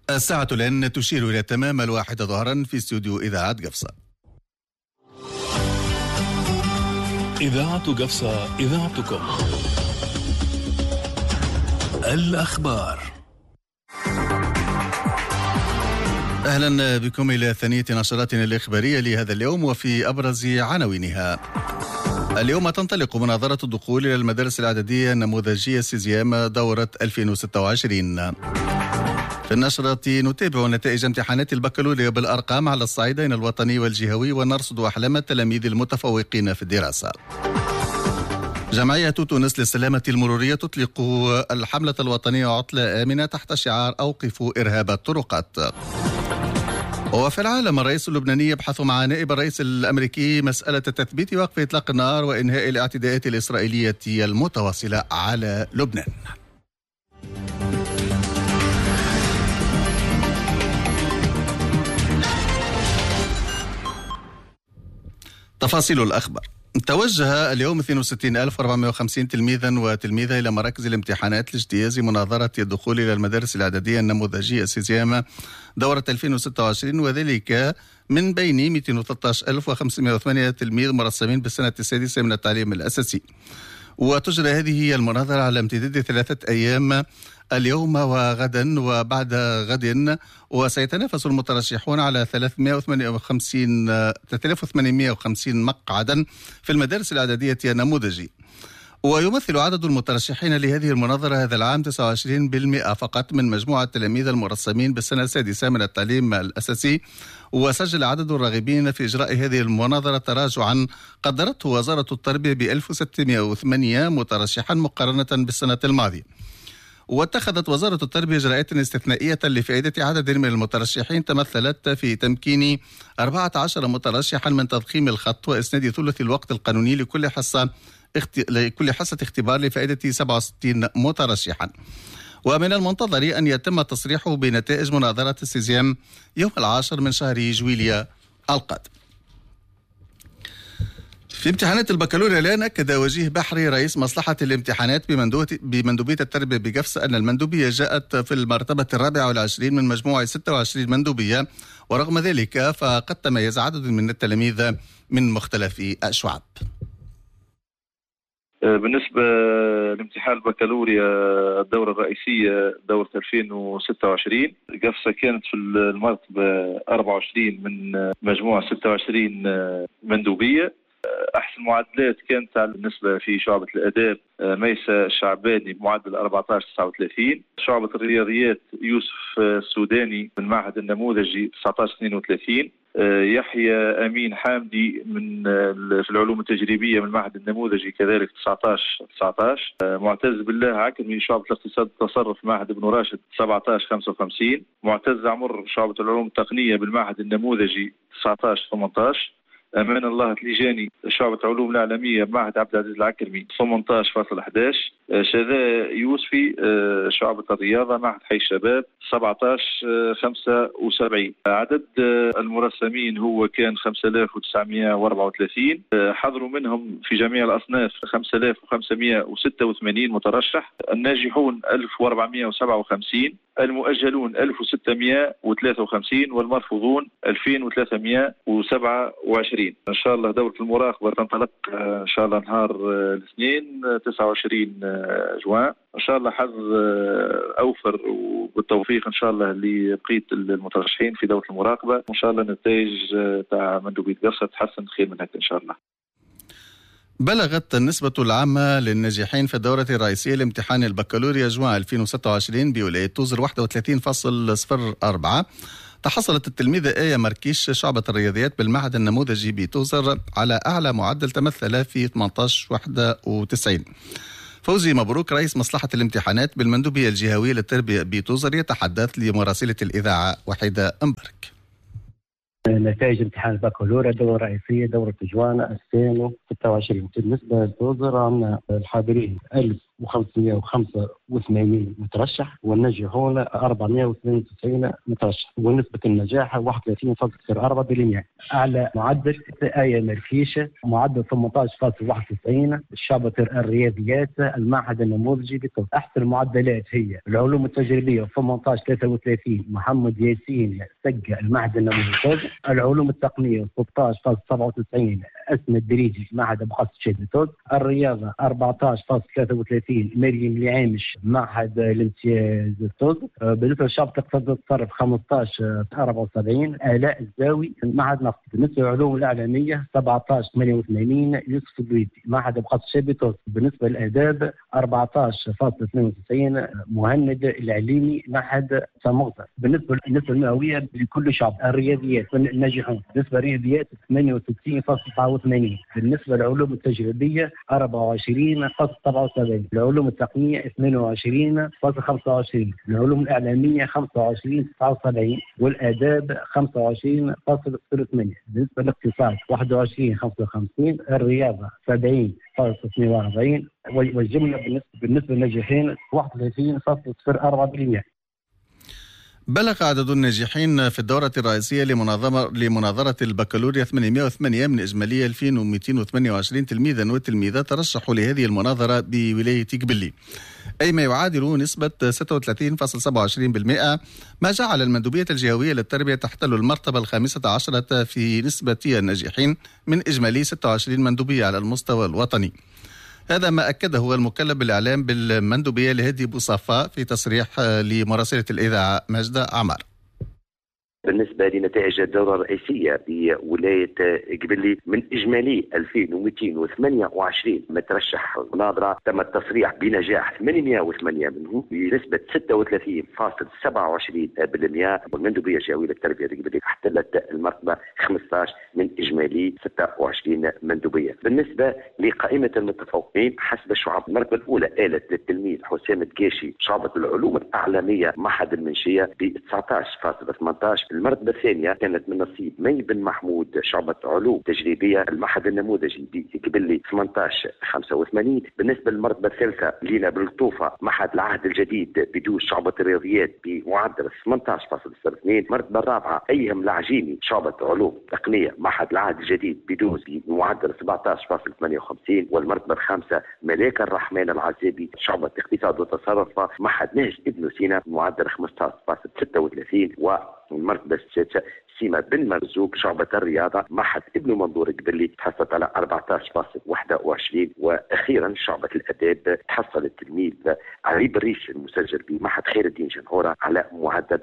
الساعة الآن تشير إلى تمام 1 ظهرا في استوديو إذاعة قفصة. إذاعة قفصة، إذاعتكم. الأخبار. أهلا بكم إلى ثانية نشراتنا الإخبارية لهذا اليوم، وفي أبرز عناوينها: اليوم تنطلق مناظرة الدخول إلى المدارس الإعدادية النموذجية سيزيام دورة 2026. في النشرة نتابع نتائج امتحانات البكالوريا بالأرقام على الصعيدين الوطني والجهوي، ونرصد أحلام التلاميذ المتفوقين في الدراسة. جمعية تونس للسلامة المرورية تطلق الحملة الوطنية عطلة آمنة تحت شعار أوقفوا إرهاب الطرقات. وفي العالم، الرئيس اللبناني يبحث مع نائب الرئيس الأمريكي مسألة تثبيت وقف إطلاق النار وإنهاء الاعتداءات الإسرائيلية المتواصلة على لبنان. تفاصيل الأخبار. توجه اليوم 62,450 تلميذا وتلميذة إلى مراكز الامتحانات لاجتياز مناظرة الدخول إلى المدارس الإعدادية النموذجية سيزيام دورة 2026، وذلك من بين 213,508 تلميذ مرسمين بالسنة السادسة من التعليم الأساسي. وتجرى هذه المناظرة على امتداد 3 أيام، اليوم وغدا وبعد غد، وسيتنافس المترشحون على 3850 مقعدا في المدارس الإعدادية النموذجي. ويمثل عدد المترشحين لهذه المناظرة هذا العام 29% فقط من مجموعة التلاميذ المرسمين بالسنة السادسة من التعليم الأساسي. وسجل عدد الراغبين في إجراء هذه المناظرة تراجعا قدرته وزارة التربية ب 1608 مترشحا مقارنة بالسنة الماضية. واتخذت وزارة التربية إجراءات استثنائية لفائدة عدد من المترشحين، تمثلت في تمكين 14 مترشحا من تضخيم الخط وإسناد ثلث الوقت القانوني لكل حصة اختبار لفائدة 67 مترشحا. ومن المنتظر أن يتم تصريحه بنتائج مناظرة السيزيام يوم 10 من شهر جويليا القادم. في امتحانات البكالوريا الآن، أكد وجيه بحري رئيس مصلحة الامتحانات بمندوبية التربية بقفص أن المندوبية جاءت في المرتبة 24 من مجموع 26 مندوبية، ورغم ذلك فقد تميز عدد من التلاميذ من مختلف الشعب. بالنسبة لامتحان البكالوريا الدورة الرئيسية دورة 2026، قفصة كانت في المرتبة 24 من مجموع 26 مندوبية. أحسن معدلات كانت بالنسبة في شعبة الآداب ميسة الشعباني بمعدل 14.39. شعبة الرياضيات يوسف السوداني من معهد النموذجي 19.32. يحيى أمين حامدي من في العلوم التجريبية من المعهد النموذجي كذلك 19. معتز بالله عكرمي شعبة الاقتصاد التصرف معهد ابن راشد 17.55. معتز عمر شعبة العلوم التقنية بالمعهد النموذجي 19.18. أمان الله تليجاني شعبة علوم الإعلامية بمعهد عبد العزيز العكرمي 18.11. شذا يوسفي شعبة الرياضة معهد حي الشباب 17.75. عدد المرسمين هو كان 5,934. حضروا منهم في جميع الأصناف 5,586 مترشح. الناجحون 1,457. المؤجلون 1,653 والمرفوضون 2,327. إن شاء الله دورة المراقبة تنطلق إن شاء الله نهار الاثنين 29 جوان. إن شاء الله حظ أوفر وبالتوفيق إن شاء الله لبقية المترشحين في دورة المراقبة، وإن شاء الله النتائج تاع مندوبية قفصة تحسن خير من هيك إن شاء الله. بلغت النسبة العامة للناجحين في الدورة الرئيسية لامتحان البكالوريا جوان 2026 بولاية توزر 31.04. تحصلت التلميذة آية مركيش شعبة الرياضيات بالمعهد النموذجي بتوزر على أعلى معدل تمثل في 18.91. فوزي مبروك رئيس مصلحة الامتحانات بالمندوبية الجهوية للتربية بتوزر يتحدث لمراسلة الإذاعة وحيدة أمبرك. نتائج امتحان البكالوريا الدورة الرئيسية دورة جوان 2026 بالنسبة لتوزر عندنا الحاضرين 585 مترشح، والناجحون 492 مترشح، ونسبة النجاح 31.4%. أعلى معدل آية مركيشة معدل 18.91. شعبة الرياضيات المعهد النموذجي بطب. أحسن المعدلات هي العلوم التجريبية 18.33 محمد ياسين سجى المعهد النموذجي. العلوم التقنية 16.97 أسمى الدريجي معهد أبو قاسم شهد طب. الرياضة 14.33 مريم العامش معهد الامتياز طب. بالنسبة للشعب اقتصاد الصرف 15.74 آلاء الزاوي معهد نفط. بالنسبة للعلوم الإعلامية 17.88 يوسف الدويدي معهد أبو قاسم شهد طب. بالنسبة للآداب 14.92 مهند العليمي معهد سمغزر. بالنسبة للنسبة المئوية لكل شعب. الرياضيات الناجحون بالنسبة للرياضيات 68.89. بالنسبة للعلوم التجريبية 24.77. العلوم التقنية 22.25. العلوم الإعلامية 25.79 والآداب 25.08. بالنسبة للاقتصاد 21.55. الرياضة 70.42 والجملة بالنسبة للناجحين 31.04%. بلغ عدد الناجحين في الدورة الرئيسية لمناظرة البكالوريا 808 من إجمالي 2228 تلميذا وتلميذة ترشحوا لهذه المناظرة بولاية قبلي، أي ما يعادل نسبة 36.27%، ما جعل المندوبية الجهوية للتربية تحتل المرتبة 15 في نسبة الناجحين من إجمالي 26 مندوبية على المستوى الوطني. هذا ما أكده المكلف بالإعلام بالمندوبية لهدي بوصفاء في تصريح لمراسلة الإذاعة ماجدة عمر. بالنسبة لنتائج الدورة الرئيسية بولاية قبلي من إجمالي 2228 مترشح مناظرة تم التصريح بنجاح 808 منهم بنسبة 36.27%، والمندوبية الجهوية للتربية قبلي احتلت المرتبة 15 من إجمالي 26 مندوبية. بالنسبة لقائمة المتفوقين حسب الشعب، المرتبة الأولى آلت للتلميذ حسام الكاشي شعبة العلوم الأعلامية معهد المنشية ب 19.18. المرتبة الثانية كانت من نصيب مي بن محمود شعبة علوم تجريبية المعهد النموذجي بقبلي 18.85. بالنسبة للمرتبة الثالثة لينا بالطوفة معهد العهد الجديد بدوز شعبة الرياضيات بمعدل 18.02. المرتبة الرابعة أيهم العجيمي شعبة علوم تقنية معهد العهد الجديد بدوز بمعدل 17.58. والمرتبة الخامسة ملاك الرحمن العزابي شعبة اقتصاد وتصرف معهد نهج ابن سينا بمعدل 15.36. والمرتبة السادسة سيما بن مرزوق شعبة الرياضة معهد ابن منظور قبلي تحصلت على 14.21. وأخيرا شعبة الأداب تحصل التلميذ علي بريش المسجل بمعهد خير الدين جنهورة على معدل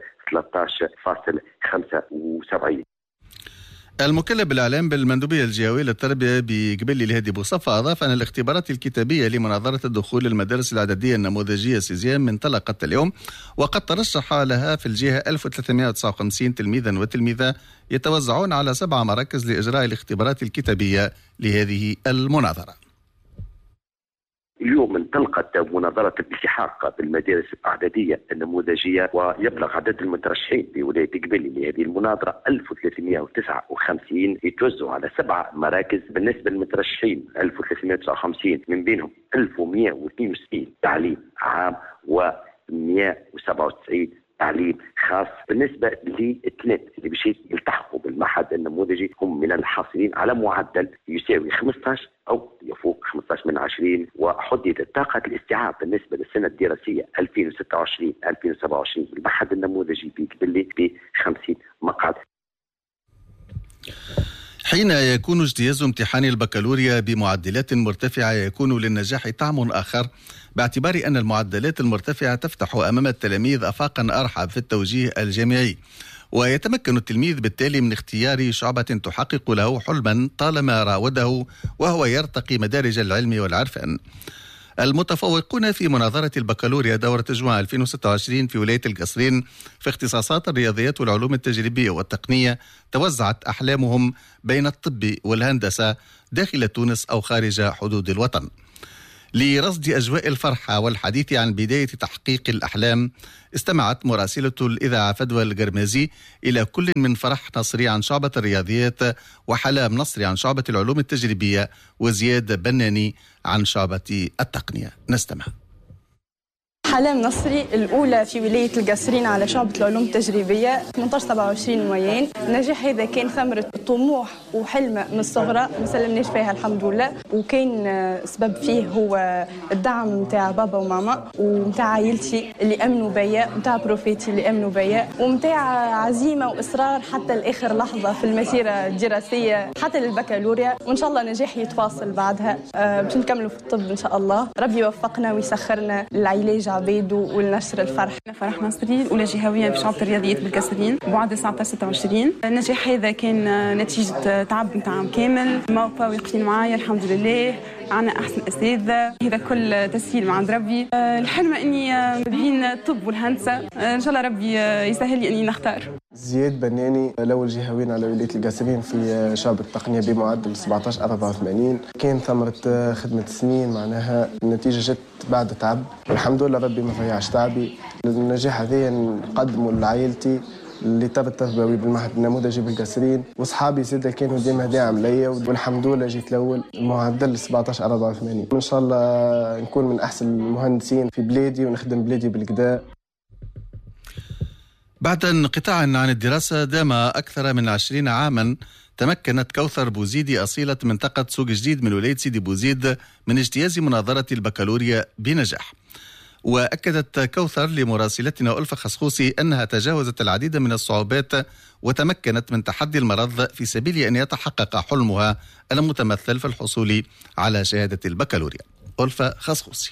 13.75. المكلف بالإعلام بالمندوبية الجهوية للتربية بقبلي لهدي بوصفة أضاف أن الاختبارات الكتابية لمناظرة الدخول للمدارس الإعدادية النموذجية سيزيام انطلقت اليوم، وقد ترشح لها في الجهة 1359 تلميذا وتلميذة يتوزعون على 7 مراكز لإجراء الاختبارات الكتابية لهذه المناظرة. اليوم انطلقت مناظرة الالتحاق بالمدارس الإعدادية النموذجية، ويبلغ عدد المترشحين بولاية قبلي لهذه المناظرة 1359 يتوزعوا على 7 مراكز. بالنسبة للمترشحين 1359 من بينهم 1162 تعليم عام و197 تعليم خاص. بالنسبة للثلاث اللي باش يلتحقوا بالمعهد النموذجي هم من الحاصلين على معدل يساوي 15 أو يفوق 15 من 20. وحددت طاقة الاستيعاب بالنسبة للسنة الدراسية 2026-2027 بالمعهد النموذجي بقبلي ب 50 مقعد. حين يكون اجتياز امتحان البكالوريا بمعدلات مرتفعة يكون للنجاح طعم آخر، باعتبار أن المعدلات المرتفعة تفتح أمام التلاميذ آفاقا أرحب في التوجيه الجامعي، ويتمكن التلميذ بالتالي من اختيار شعبة تحقق له حلما طالما راوده، وهو يرتقي مدارج العلم والعرفان. المتفوقون في مناظرة البكالوريا دورة جوان 2026 في ولاية القصرين في اختصاصات الرياضيات والعلوم التجريبية والتقنية توزعت أحلامهم بين الطب والهندسة داخل تونس أو خارج حدود الوطن. لرصد أجواء الفرحة والحديث عن بداية تحقيق الأحلام، استمعت مراسلة الإذاعة فدوى القرمازي إلى كل من فرح نصري عن شعبة الرياضيات وحلام نصري عن شعبة العلوم التجريبية وزياد بناني عن شعبة التقنية. نستمع. حلام نصري، الأولى في ولاية القصرين على شعبة العلوم التجريبية 18-27 ويان. النجاح هذا كان ثمرة طموح وحلم من الصغرى ما سلمناش فيها الحمد لله، وكان سبب فيه هو الدعم متاع بابا وماما ومتاع عائلتي اللي أمنوا بيا، متاع بروفيتي اللي أمنوا بيا، ومتاع عزيمة وإصرار حتى لآخر لحظة في المسيرة الدراسية حتى للبكالوريا، وإن شاء الله نجاح يتواصل بعدها. باش نكملوا في الطب إن شاء الله، ربي يوفقنا ويسخرنا للعلاج عبيد ولنشر الفرح. أنا فرح نصري، الأولى جهوية في شعبة الرياضيات بالقصرين بعد 19-26. النجاح هذا كان نتيجة تعب نتاع عام كامل، موقع واقفين معايا الحمد لله، عنا أحسن أساتذة، هذا كل تسهيل مع عند ربي. الحلم إني بين الطب والهندسة، إن شاء الله ربي يسهل لي إني نختار. زياد بناني، الأول جهوين على ولاية القصرين في شعبة التقنية بمعدل 17-84. كان ثمرة خدمة سنين، معناها النتيجة جت بعد تعب، والحمد لله ربي ما ضيعش تعبي. النجاح هذا نقدمه لعائلتي اللي تربوي بالمعهد النموذجي بالقصرين، واصحابي زاد كانوا ديما داعم ليا، والحمد لله جيت الاول معدل 17-84. ان شاء الله نكون من احسن المهندسين في بلادي ونخدم بلادي بالكدا. بعد انقطاع عن الدراسة دام أكثر من 20 عاما، تمكنت كوثر بوزيدي أصيلة منطقة سوق جديد من ولاية سيدي بوزيد من اجتياز مناظرة البكالوريا بنجاح. وأكدت كوثر لمراسلتنا ألفة خصخوصي أنها تجاوزت العديد من الصعوبات وتمكنت من تحدي المرض في سبيل أن يتحقق حلمها المتمثل في الحصول على شهادة البكالوريا. ألفة خصخوصي.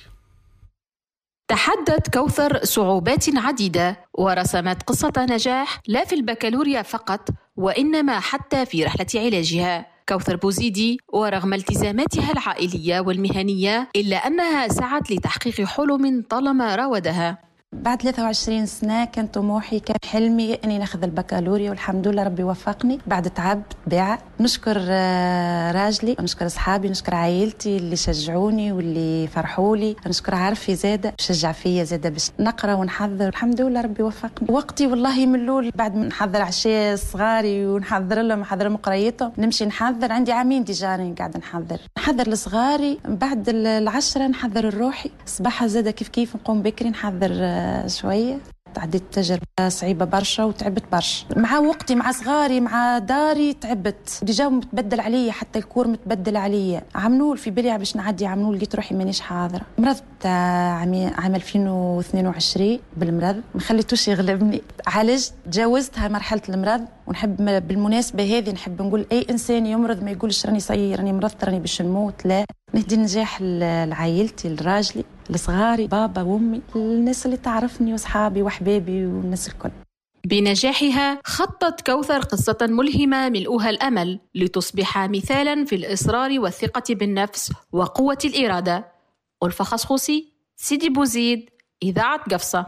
تحدت كوثر صعوبات عديدة ورسمت قصة نجاح لا في البكالوريا فقط وإنما حتى في رحلة علاجها. كوثر بوزيدي ورغم التزاماتها العائلية والمهنية إلا أنها سعت لتحقيق حلم طالما راودها. بعد 23 سنة كان طموحي، كان حلمي أني ناخذ البكالوريا، والحمد لله ربي وفقني بعد تعب بيع. نشكر راجلي، نشكر أصحابي، نشكر عائلتي اللي شجعوني واللي فرحولي، نشكر عارفي زادة شجع فيا زادة باش نقرأ ونحضر، الحمد لله ربي وفقني. وقتي والله من الأول بعد ما نحضر عشاء صغاري ونحضر لهم قرايتهم، نمشي نحضر، عندي عامين ديجا قاعدة نحضر لصغاري، بعد 10 نحضر الروحي، صباحها زادة كيف نقوم بكري نحضر شوية. عديت تجربة صعيبة برشا وتعبت برشا مع وقتي مع صغاري مع داري، تعبت ديجا متبدل عليا، حتى الكور متبدل عليا. عمنول في بالي باش نعدي عمنول، لقيت روحي مانيش حاضرة. مرضت عام 2022 بالمرض، ما خليتوش يغلبني، عالجت، تجاوزتها مرحلة المرض. ونحب بالمناسبة هذه نحب نقول أي إنسان يمرض ما يقولش راني صغير، راني مرضت، راني باش نموت، لا. نهدي النجاح لعائلتي، لراجلي، لصغاري، بابا وامي، الناس اللي تعرفني واصحابي واحبابي والناس الكل. بنجاحها خطت كوثر قصة ملهمة ملؤها الأمل لتصبح مثالا في الإصرار والثقة بالنفس وقوة الإرادة. ألفة خصخوصي، سيدي بوزيد، إذاعة قفصة.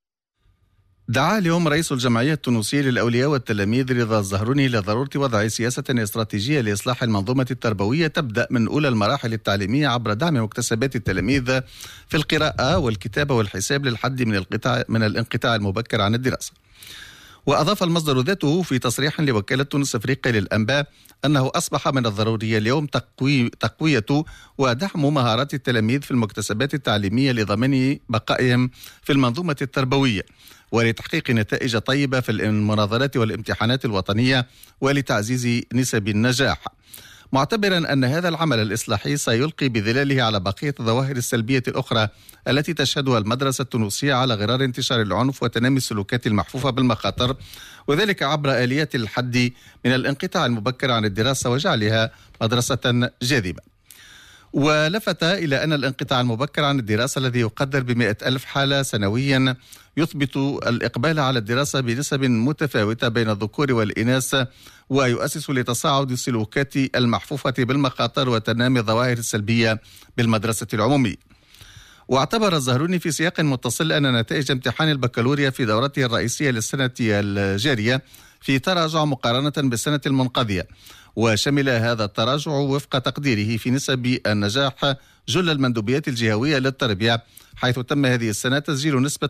دعا اليوم رئيس الجمعية التونسية للأولياء والتلاميذ رضا الزهروني لضرورة وضع سياسة استراتيجية لإصلاح المنظومة التربوية تبدأ من أولى المراحل التعليمية عبر دعم مكتسبات التلاميذ في القراءة والكتابة والحساب للحد من الانقطاع المبكر عن الدراسة. وأضاف المصدر ذاته في تصريح لوكالة تونس أفريقيا للأنباء أنه أصبح من الضروري اليوم تقوية ودعم مهارات التلاميذ في المكتسبات التعليمية لضمان بقائهم في المنظومة التربوية ولتحقيق نتائج طيبة في المناظرات والامتحانات الوطنية ولتعزيز نسب النجاح، معتبرا أن هذا العمل الإصلاحي سيلقي بظلاله على بقية الظواهر السلبية الأخرى التي تشهدها المدرسة التونسية على غرار انتشار العنف وتنامي السلوكات المحفوفة بالمخاطر، وذلك عبر آليات الحد من الانقطاع المبكر عن الدراسة وجعلها مدرسة جاذبة. ولفت إلى أن الانقطاع المبكر عن الدراسة الذي يقدر ب100,000 حالة سنويا يثبت الإقبال على الدراسة بنسب متفاوتة بين الذكور والإناث، ويؤسس لتصاعد السلوكات المحفوفة بالمخاطر وتنامي الظواهر السلبية بالمدرسة العمومية. واعتبر الزهروني في سياق متصل أن نتائج امتحان البكالوريا في دورته الرئيسية للسنة الجارية في تراجع مقارنة بالسنة المنقضية، وشمل هذا التراجع وفق تقديره في نسب النجاح جل المندوبيات الجهوية للتربية، حيث تم هذه السنة تسجيل نسبة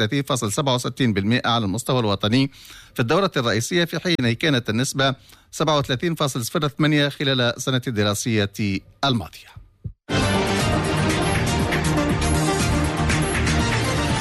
35.67% على المستوى الوطني في الدورة الرئيسية، في حين كانت النسبة 37.08% خلال السنة الدراسية الماضية.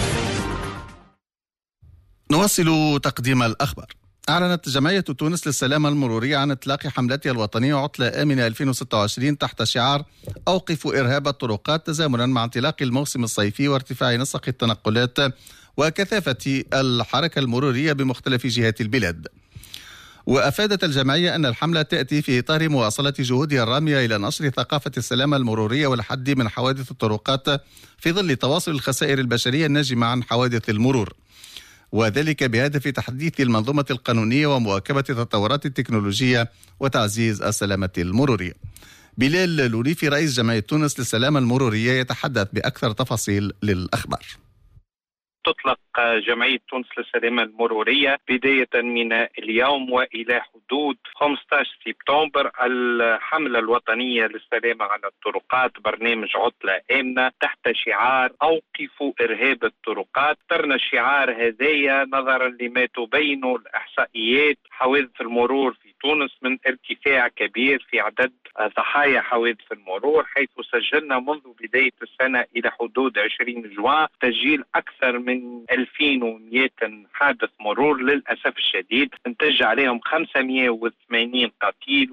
نواصل تقديم الأخبار. أعلنت جمعية تونس للسلامة المرورية عن إطلاق حملتها الوطنية عطلة آمنة 2026 تحت شعار أوقفوا إرهاب الطرقات، تزامنا مع انطلاق الموسم الصيفي وارتفاع نسق التنقلات وكثافة الحركة المرورية بمختلف جهات البلاد. وأفادت الجمعية أن الحملة تأتي في إطار مواصلة جهودها الرامية إلى نشر ثقافة السلامة المرورية والحد من حوادث الطرقات في ظل تواصل الخسائر البشرية الناجمة عن حوادث المرور، وذلك بهدف تحديث المنظومة القانونية ومواكبة تطورات التكنولوجيا وتعزيز السلامة المرورية. بلال لوليفي رئيس جمعية تونس للسلامة المرورية يتحدث بأكثر تفاصيل للأخبار. تطلق جمعية تونس للسلامة المرورية بداية من اليوم وإلى حدود 15 سبتمبر الحملة الوطنية للسلامة على الطرقات، برنامج عطلة آمنة تحت شعار أوقفوا إرهاب الطرقات. اخترنا الشعار هذايا نظرا لما تبين الإحصائيات حوادث المرور في تونس من ارتفاع كبير في عدد ضحايا حوادث المرور، حيث سجلنا منذ بداية السنة إلى حدود 20 جوان تسجيل أكثر من 2100 حادث مرور. للأسف الشديد انتج عليهم 580 قتيل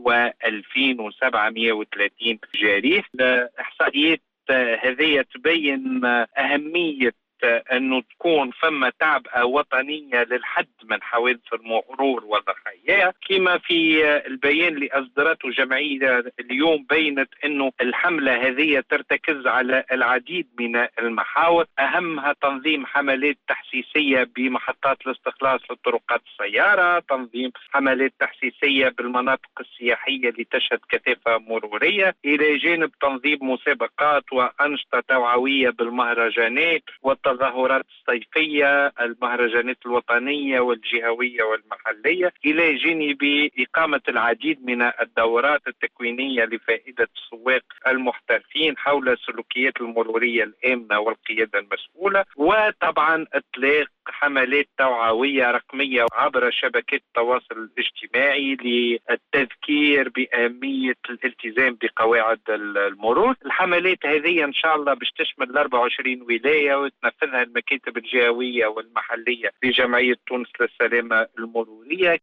و2730 جريح. الإحصائيات هذه تبين أهمية أنه تكون فما تعبئة وطنية للحد من حوادث المرور والضحايا. كما في البيان اللي أصدرته جمعية اليوم بينت أنه الحملة هذه ترتكز على العديد من المحاور، أهمها تنظيم حملات تحسيسية بمحطات الاستخلاص للطرقات السيارة، تنظيم حملات تحسيسية بالمناطق السياحية اللي تشهد كثافة مرورية، إلى جانب تنظيم مسابقات وأنشطة توعوية بالمهرجانات والتظاهرات الصيفية، المهرجانات الوطنية والجهوية والمحلية، إلى جانب إقامة العديد من الدورات التكوينية لفائدة السواق المحترفين حول السلوكيات المرورية الآمنة والقيادة المسؤولة، وطبعا إطلاق حملات توعوية رقمية عبر شبكات التواصل الاجتماعي للتذكير بأهمية الالتزام بقواعد المرور. الحملات هذه إن شاء الله باش تشمل 24 ولاية وتنفذها المكاتب الجهوية والمحلية لجمعية تونس للسلامة المرورية.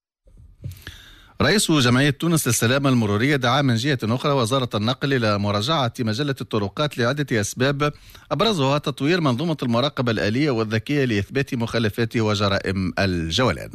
رئيس جمعية تونس للسلامة المرورية دعا من جهة أخرى وزارة النقل إلى مراجعة مجلة الطرقات لعدة أسباب، أبرزها تطوير منظومة المراقبة الآلية والذكية لإثبات مخالفات وجرائم الجولان.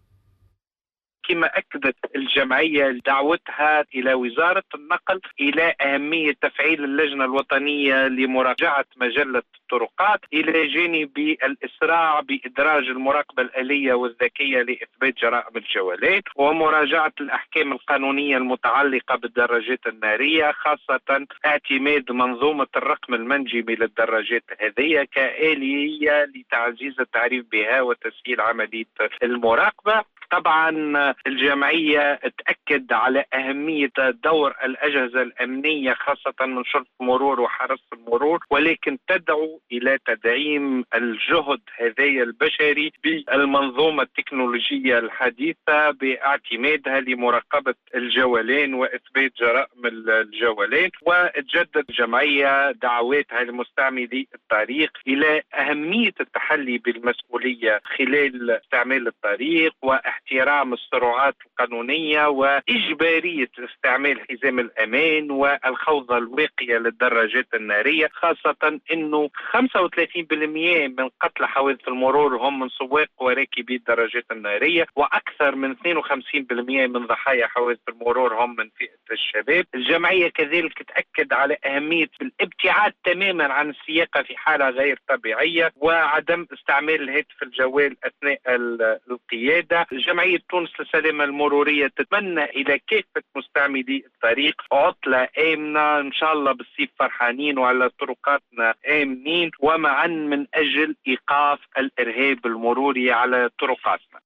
كما أكدت الجمعية دعوتها إلى وزارة النقل إلى أهمية تفعيل اللجنة الوطنية لمراجعة مجلة الطرقات، إلى جانب الإسراع بإدراج المراقبة الآلية والذكية لإثبات جرائم الجولات، ومراجعة الأحكام القانونية المتعلقة بالدراجات النارية، خاصة اعتماد منظومة الرقم المنجمي للدراجات هذه كآلية لتعزيز التعريف بها وتسهيل عملية المراقبة. طبعا الجمعية تأكد على أهمية دور الأجهزة الأمنية خاصة من شرطة المرور وحرس المرور، ولكن تدعو إلى تدعيم الجهد هذا البشري بالمنظومة التكنولوجية الحديثة باعتمادها لمراقبة الجولان وإثبات جرائم الجولان. وتجدد الجمعية دعواتها لمستعملي الطريق إلى أهمية التحلي بالمسؤولية خلال استعمال الطريق واحترام السرعات القانونية وإجبارية استعمال حزام الأمان والخوضة الواقية للدراجات النارية، خاصة أنه 35% من قتلى حوادث المرور هم من سواق وراكبي الدراجات النارية، وأكثر من 52% من ضحايا حوادث المرور هم من فئة الشباب. الجمعية كذلك تأكد على أهمية الابتعاد تماما عن السياقة في حالة غير طبيعية وعدم استعمال الهاتف الجوال أثناء القيادة. جمعية تونس للسلامة المرورية تتمنى إلى كافة مستعملي الطريق عطلة آمنة إن شاء الله بالصيف فرحانين وعلى طرقاتنا آمنين، ومعا من أجل إيقاف الإرهاب المروري على طرقاتنا.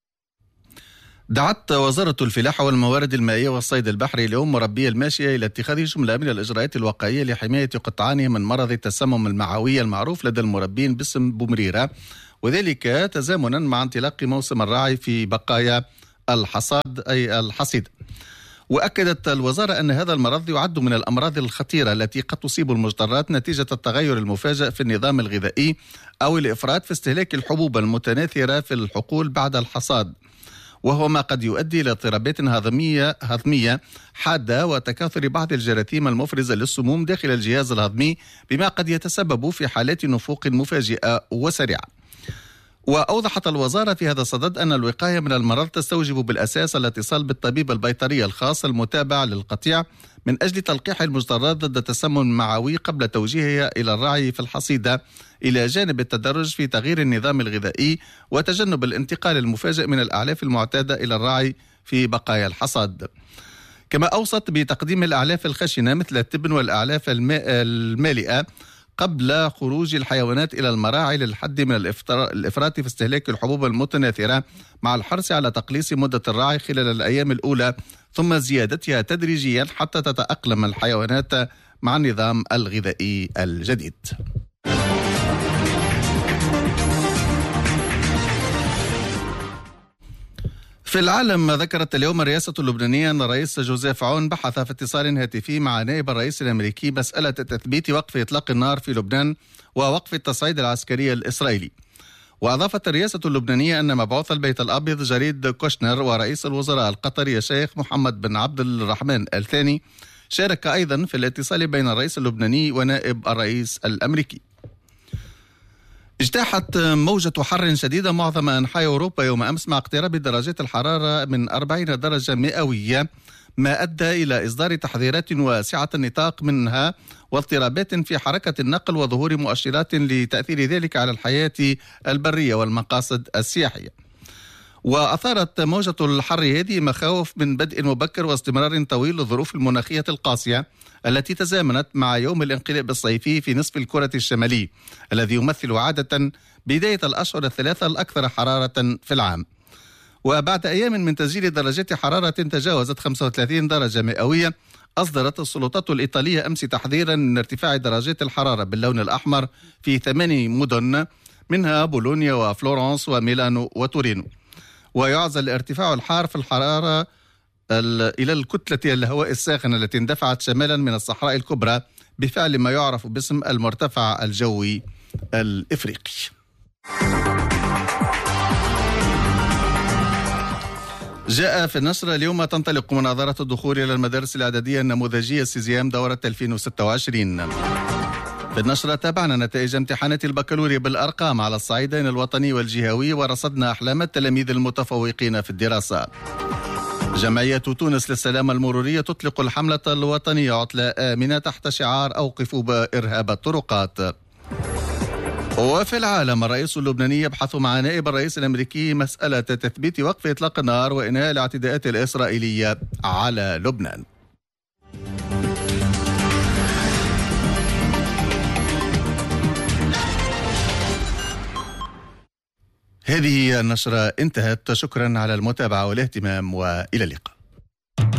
دعت وزارة الفلاحة والموارد المائية والصيد البحري اليوم مربي الماشية إلى اتخاذ جملة من الإجراءات الوقائية لحماية قطعانهم من مرض التسمم المعوي المعروف لدى المربين باسم بومريرة، وذلك تزامنا مع انطلاق موسم الرعي في بقايا الحصاد أي الحصيد. وأكدت الوزارة أن هذا المرض يعد من الأمراض الخطيرة التي قد تصيب المجترات نتيجة التغير المفاجئ في النظام الغذائي أو الإفراط في استهلاك الحبوب المتناثرة في الحقول بعد الحصاد، وهو ما قد يؤدي إلى اضطرابات هضمية حادة وتكاثر بعض الجراثيم المفرزة للسموم داخل الجهاز الهضمي، بما قد يتسبب في حالات نفوق مفاجئة وسريعة. وأوضحت الوزارة في هذا الصدد أن الوقاية من المرض تستوجب بالأساس الاتصال بالطبيب البيطري الخاص المتابع للقطيع من أجل تلقيح المجترات ضد التسمم المعوي قبل توجيهها إلى الرعي في الحصيدة، إلى جانب التدرج في تغيير النظام الغذائي وتجنب الانتقال المفاجئ من الأعلاف المعتادة إلى الرعي في بقايا الحصاد. كما أوصت بتقديم الأعلاف الخشنة مثل التبن والأعلاف المالئة قبل خروج الحيوانات إلى المراعي للحد من الإفراط في استهلاك الحبوب المتناثرة، مع الحرص على تقليص مدة الرعي خلال الأيام الأولى ثم زيادتها تدريجيا حتى تتأقلم الحيوانات مع النظام الغذائي الجديد. في العالم، ذكرت اليوم الرئاسة اللبنانية أن الرئيس جوزيف عون بحث في اتصال هاتفي مع نائب الرئيس الأمريكي مسألة تثبيت وقف إطلاق النار في لبنان ووقف التصعيد العسكري الإسرائيلي. وأضافت الرئاسة اللبنانية أن مبعوث البيت الأبيض جريد كوشنر ورئيس الوزراء القطري الشيخ محمد بن عبد الرحمن الثاني شارك أيضا في الاتصال بين الرئيس اللبناني ونائب الرئيس الأمريكي. اجتاحت موجة حر شديدة معظم أنحاء أوروبا يوم أمس مع اقتراب درجات الحرارة من 40 درجة مئوية، ما أدى إلى إصدار تحذيرات واسعة النطاق منها واضطرابات في حركة النقل وظهور مؤشرات لتأثير ذلك على الحياة البرية والمقاصد السياحية. وأثارت موجة الحر هذه مخاوف من بدء مبكر واستمرار طويل للظروف المناخية القاسية التي تزامنت مع يوم الانقلاب الصيفي في نصف الكرة الشمالي، الذي يمثل عادة بداية الأشهر الثلاثة الأكثر حرارة في العام. وبعد أيام من تسجيل درجات حرارة تجاوزت 35 درجة مئوية، أصدرت السلطات الإيطالية أمس تحذيرا من ارتفاع درجات الحرارة باللون الأحمر في 8 مدن منها بولونيا وفلورنس وميلانو وتورينو. ويعزل ارتفاع الحار في الحرارة إلى الكتلة الهواء الساخنة التي اندفعت شمالا من الصحراء الكبرى بفعل ما يعرف باسم المرتفع الجوي الإفريقي. جاء في النشرة اليوم تنطلق مناظرة الدخول إلى المدارس الإعدادية النموذجية سيزيام دورة 2026. في النشرة تابعنا نتائج امتحانات البكالوريا بالأرقام على الصعيدين الوطني والجهوي ورصدنا أحلام التلاميذ المتفوقين في الدراسة. جمعية تونس للسلامة المرورية تطلق الحملة الوطنية عطلة آمنة تحت شعار أوقفوا بإرهاب الطرقات. وفي العالم، الرئيس اللبناني يبحث مع نائب الرئيس الأمريكي مسألة تثبيت وقف إطلاق النار وإنهاء الاعتداءات الإسرائيلية على لبنان. هذه النشرة انتهت. شكرا على المتابعة والاهتمام وإلى اللقاء.